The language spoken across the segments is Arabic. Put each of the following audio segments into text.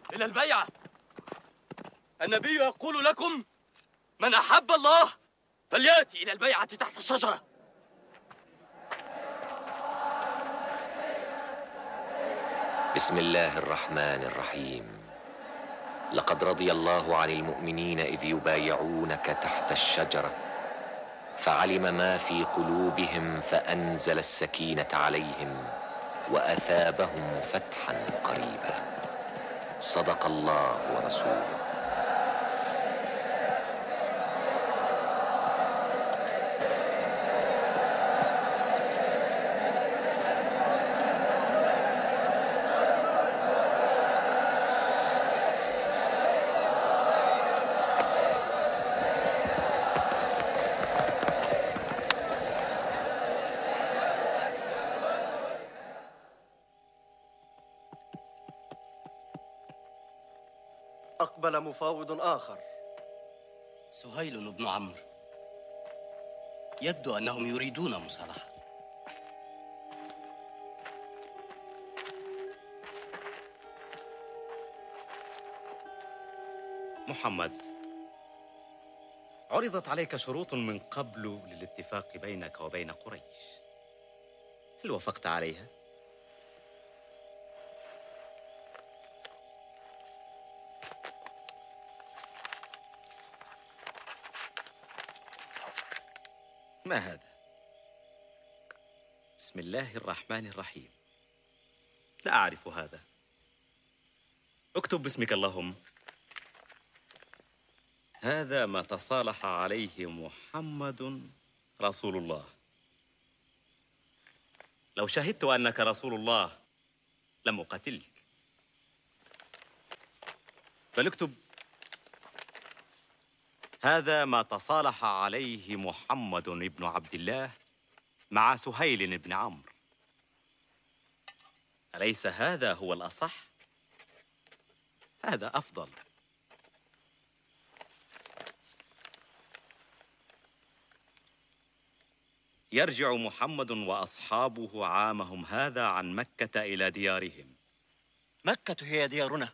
إلى البيعة. النبي يقول لكم: من أحب الله فليأتي إلى البيعة تحت الشجرة. بسم الله الرحمن الرحيم. لقد رضي الله عن المؤمنين إذ يبايعونك تحت الشجرة فعلم ما في قلوبهم فأنزل السكينة عليهم وأثابهم فتحا قريبا. صدق الله ورسوله. أقبل مفاوض آخر. سهيل بن عمرو. يبدو أنهم يريدون مصالحة. محمد، عرضت عليك شروط من قبل للاتفاق بينك وبين قريش، هل وافقت عليها؟ ما هذا؟ بسم الله الرحمن الرحيم. لا أعرف هذا. اكتب باسمك اللهم. هذا ما تصالح عليه محمد رسول الله. لو شهدت أنك رسول الله لم أقاتلك. بل اكتب: هذا ما تصالح عليه محمد بن عبد الله مع سهيل بن عمرو. أليس هذا هو الأصح؟ هذا أفضل. يرجع محمد وأصحابه عامهم هذا عن مكة إلى ديارهم. مكة هي ديارنا.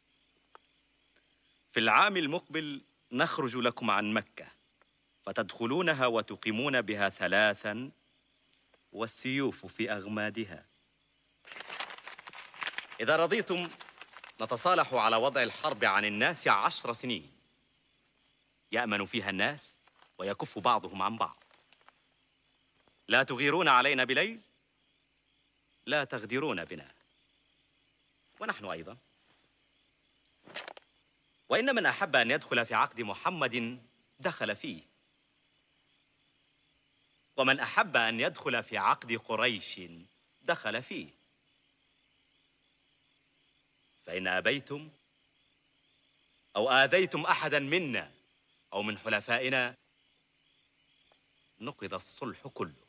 في العام المقبل نخرج لكم عن مكة فتدخلونها وتقيمون بها 3 والسيوف في أغمادها. إذا رضيتم نتصالح على وضع الحرب عن الناس 10 سنين يأمن فيها الناس ويكف بعضهم عن بعض. لا تغيرون علينا بليل، لا تغدرون بنا، ونحن أيضا. وإن من أحب أن يدخل في عقد محمد دخل فيه، ومن أحب أن يدخل في عقد قريش دخل فيه. فإن أبيتم أو آذيتم أحدا منا أو من حلفائنا نقض الصلح كله.